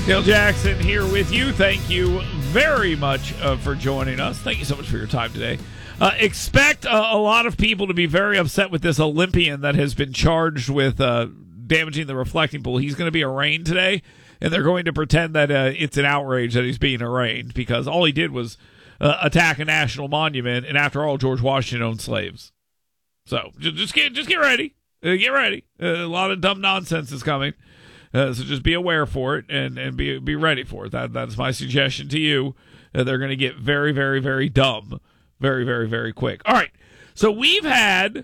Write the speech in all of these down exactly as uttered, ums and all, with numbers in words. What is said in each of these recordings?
Dale Jackson here with you. Thank you very much uh, for joining us. Thank you so much for your time today. Uh, expect uh, a lot of people to be very upset with this Olympian that has been charged with uh, damaging the reflecting pool. He's going to be arraigned today, and they're going to pretend that uh, it's an outrage that he's being arraigned because all he did was uh, attack a national monument, and after all, George Washington owned slaves. So just, just get just get ready. Uh, get ready. Uh, a lot of dumb nonsense is coming. Uh, so just be aware for it and, and be be ready for it. That That's my suggestion to you. Uh, they're going to get very, very, very dumb very, very, very quick. All right. So we've had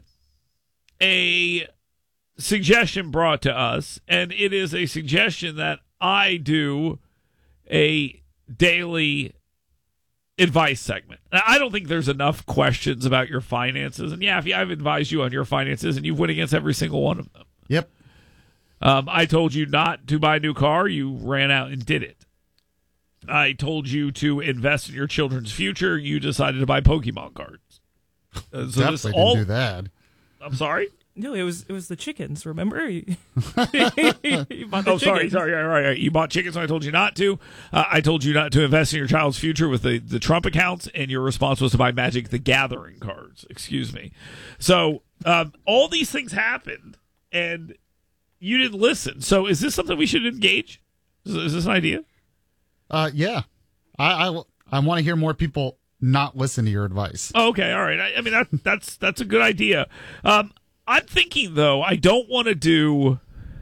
a suggestion brought to us, and it is a suggestion that I do a daily advice segment. Now, I don't think there's enough questions about your finances. And yeah, if I've advised you on your finances and you've went against every single one of them. Yep. Um, I told you not to buy a new car. You ran out and did it. I told you to invest in your children's future. You decided to buy Pokemon cards. Uh, so Definitely didn't all, do that. I'm sorry? No, it was it was the chickens, remember? you bought the oh, sorry, chickens. sorry. Right, right, right. You bought chickens when I told you not to. Uh, I told you not to invest in your child's future with the, the Trump accounts, and your response was to buy Magic the Gathering cards. Excuse me. So um, all these things happened, and you didn't listen. So is this something we should engage? Is, is this an idea? Uh, yeah. I, I, I want to hear more people not listen to your advice. Oh, okay, all right. I, I mean, that, that's that's a good idea. Um, I'm thinking, though, I don't want to do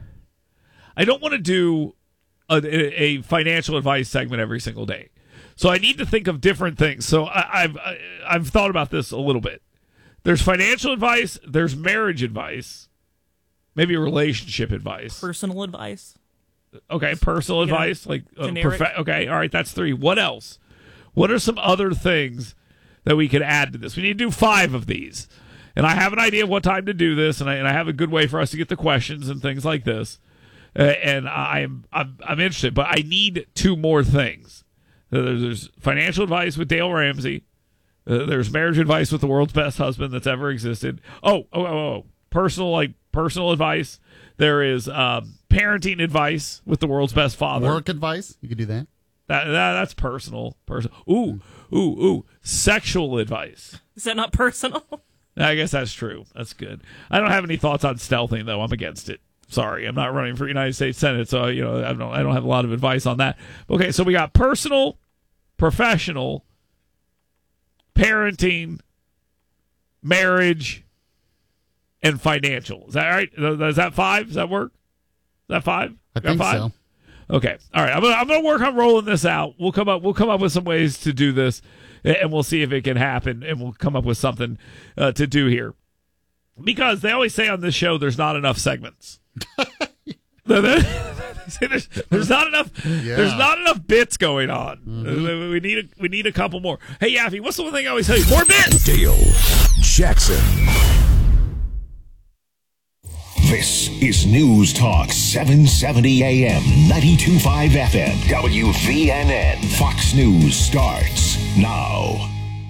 I don't want to do a, a financial advice segment every single day. So I need to think of different things. So I, I've I, I've thought about this a little bit. There's financial advice. There's marriage advice. Maybe relationship advice. Personal advice. Okay, personal You know, advice. like uh, generic. prof- Okay, all right, that's three. What else? What are some other things that we could add to this? We need to do five of these. And I have an idea of what time to do this, and I, and I have a good way for us to get the questions and things like this. Uh, and I'm, I'm I'm interested, but I need two more things. Uh, there's, there's financial advice with Dale Ramsey. Uh, there's marriage advice with the world's best husband that's ever existed. Oh, oh, oh, oh. Personal, like personal advice. There is um, parenting advice with the world's best father. Work advice. You could do that. That, that that's personal. Personal. Ooh, ooh, ooh. Sexual advice. Is that not personal? I guess that's true. That's good. I don't have any thoughts on stealthing, though. I'm against it. Sorry, I'm not running for United States Senate, so you know I don't. I don't have a lot of advice on that. Okay, so we got personal, professional, parenting, marriage, and financial. Is that all right? Is that five? Does that work? Is that five? I got think five? so. Okay. All right. I'm gonna I'm gonna work on rolling this out. We'll come up we'll come up with some ways to do this, and we'll see if it can happen, and we'll come up with something uh, to do here. Because they always say on this show there's not enough segments. there's, there's not enough Yeah. there's not enough bits going on. Mm-hmm. We need a, we need a couple more. Hey Yaffee, what's the one thing I always tell you? More bits. Dale Jackson. This is News Talk seven seventy A M, ninety-two point five F M, W V N N. Fox News starts now.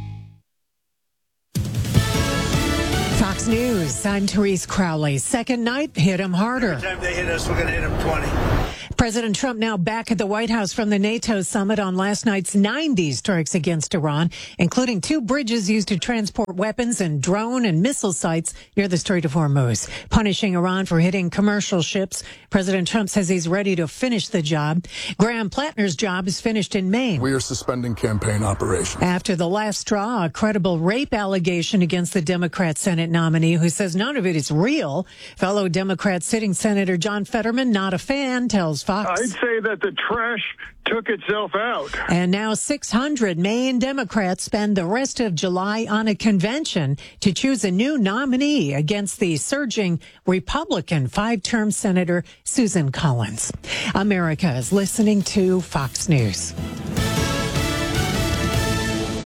Fox News, I'm Therese Crowley. Second night hit him harder. Every time they hit us, we're going to hit them twenty. President Trump now back at the White House from the NATO summit on last night's ninety strikes against Iran, including two bridges used to transport weapons and drone and missile sites near the Strait of Hormuz, punishing Iran for hitting commercial ships. President Trump says he's ready to finish the job. Graham Plattner's job is finished in Maine. We are suspending campaign operations. After the last straw, a credible rape allegation against the Democrat Senate nominee who says none of it is real. Fellow Democrat sitting Senator John Fetterman, not a fan, tells Fox. I'd say that the trash took itself out. And now six hundred Maine Democrats spend the rest of July on a convention to choose a new nominee against the surging Republican five-term Senator Susan Collins. America is listening to Fox News.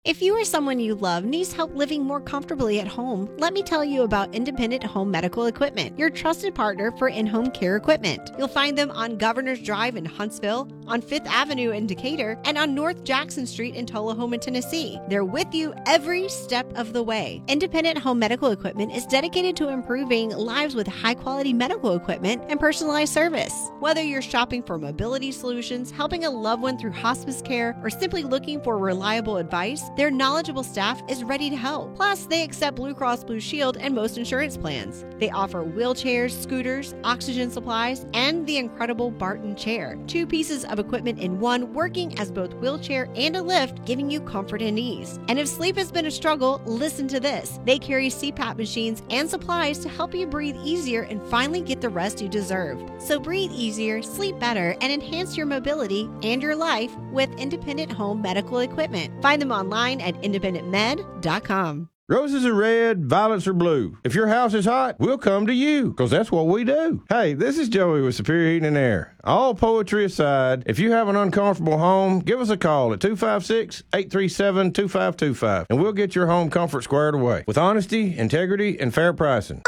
If you or someone you love needs help living more comfortably at home, let me tell you about Independent Home Medical Equipment, your trusted partner for in-home care equipment. You'll find them on Governor's Drive in Huntsville, on Fifth Avenue in Decatur, and on North Jackson Street in Tullahoma, Tennessee. They're with you every step of the way. Independent Home Medical Equipment is dedicated to improving lives with high-quality medical equipment and personalized service. Whether you're shopping for mobility solutions, helping a loved one through hospice care, or simply looking for reliable advice, their knowledgeable staff is ready to help. Plus, they accept Blue Cross Blue Shield and most insurance plans. They offer wheelchairs, scooters, oxygen supplies, and the incredible Barton chair. Two pieces of equipment in one, working as both wheelchair and a lift, giving you comfort and ease. And if sleep has been a struggle, listen to this. They carry C PAP machines and supplies to help you breathe easier and finally get the rest you deserve. So breathe easier, sleep better, and enhance your mobility and your life with Independent Home Medical Equipment. Find them online at independent med dot com. Roses are red, violets are blue. If your house is hot, we'll come to you, because that's what we do. Hey, this is Joey with Superior Heating and Air. All poetry aside, if you have an uncomfortable home, give us a call at two five six, eight three seven, two five two five, and we'll get your home comfort squared away with honesty, integrity, and fair pricing.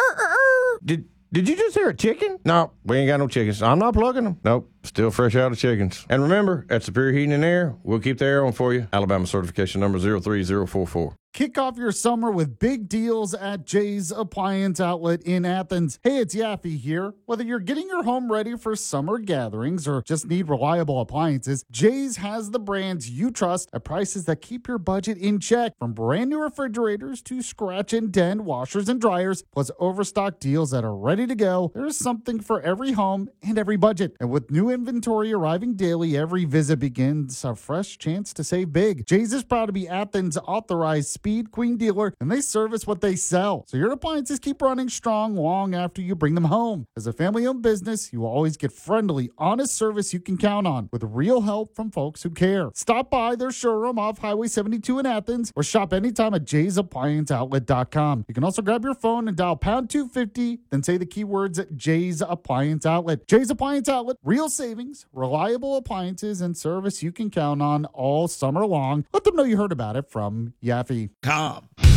Did Did you just hear a chicken? No, we ain't got no chickens. I'm not plugging them. Nope, still fresh out of chickens. And remember, at Superior Heating and Air, we'll keep the air on for you. Alabama certification number zero three zero four four. Kick off your summer with big deals at Jay's Appliance Outlet in Athens. Hey, it's Yaffe here. Whether you're getting your home ready for summer gatherings or just need reliable appliances, Jay's has the brands you trust at prices that keep your budget in check. From brand new refrigerators to scratch and dent washers and dryers, plus overstock deals that are ready to go, there's something for every home and every budget. And with new inventory arriving daily, every visit begins a fresh chance to save big. Jay's is proud to be Athens' authorized Speed Queen dealer, and they service what they sell. So your appliances keep running strong long after you bring them home. As a family-owned business, you will always get friendly, honest service you can count on with real help from folks who care. Stop by their showroom off Highway seventy-two in Athens or shop anytime at jays appliance outlet dot com. You can also grab your phone and dial pound two fifty, then say the keywords at Jay's Appliance Outlet. Jay's Appliance Outlet, real savings, reliable appliances, and service you can count on all summer long. Let them know you heard about it from Yaffe. Com.